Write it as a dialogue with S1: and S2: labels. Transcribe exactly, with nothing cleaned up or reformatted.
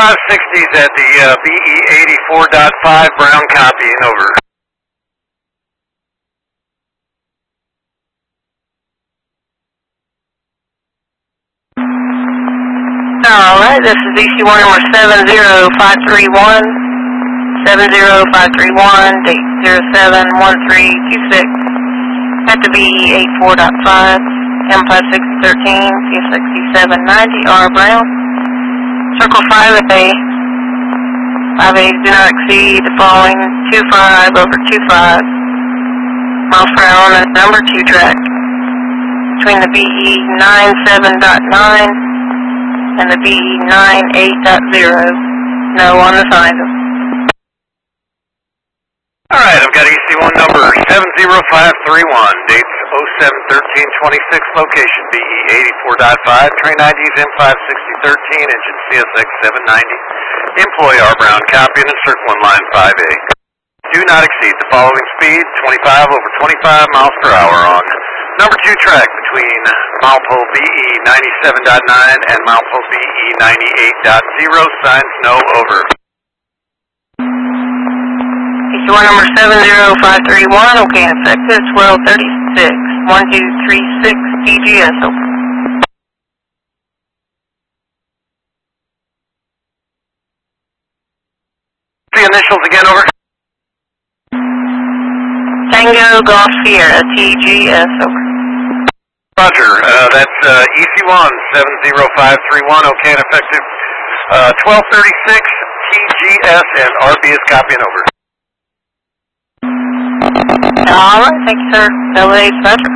S1: five sixties at the uh, B E eighty-four point five, Brown copying, over.
S2: Alright, this is E C one number seven zero five three one, seven zero five three one, date zero seven one three two six, at the B E eighty-four point five, M five six one three, P S sixty-seven ninety, R Brown. Circle five A, five A's do not exceed the following two five over two five, miles per hour on the number two track, between the B E ninety-seven point nine and the B E ninety-eight point zero, no on the sign.
S1: Alright, I've got E C one number seven zero five three one, dates oh seven thirteen twenty-six, location B E eighty-four point five, train I Ds M five sixty thirteen, engine C S X seven ninety, employee R Brown, copying and circle in line five A. Do not exceed the following speed, twenty-five over twenty-five miles per hour on number two track between Milepost B E ninety-seven point nine and Milepost B E ninety-eight point zero, signs no, over.
S2: E C one number seven zero five three one, okay, effective twelve thirty-six, one two three six, D G S, over.
S1: The initials again, over.
S2: Tango Golf Sierra, T G S, over.
S1: Roger, uh, that's uh, E C one seven zero five three one, okay, and effective uh, twelve thirty-six, T G S, and R B is copying, over.
S2: Alright, thank you, sir. L A Special.